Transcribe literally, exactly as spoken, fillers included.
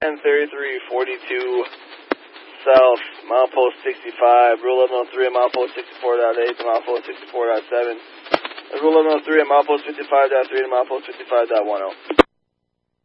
thirty-three forty-two South, milepost sixty-five, Rule eleven oh three at milepost sixty-four point eight to milepost sixty-four point seven. Rule eleven oh three at milepost fifty-five point three to milepost fifty-five point ten.